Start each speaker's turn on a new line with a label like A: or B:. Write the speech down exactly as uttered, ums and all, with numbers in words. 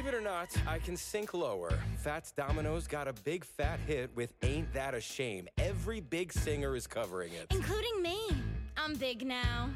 A: Believe it or not, I can sink lower. Fats Domino's got a big fat hit with Ain't That a Shame. Every big singer is covering it.
B: Including me. I'm big now.